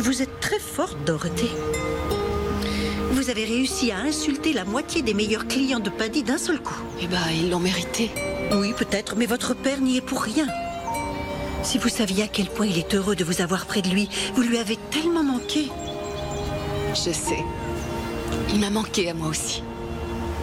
Vous êtes très forte, Dorothée. Vous avez réussi à insulter la moitié des meilleurs clients de Paddy d'un seul coup. Eh ben, ils l'ont mérité. Oui, peut-être, mais votre père n'y est pour rien. Si vous saviez à quel point il est heureux de vous avoir près de lui, vous lui avez tellement manqué. Je sais. Il m'a manqué à moi aussi.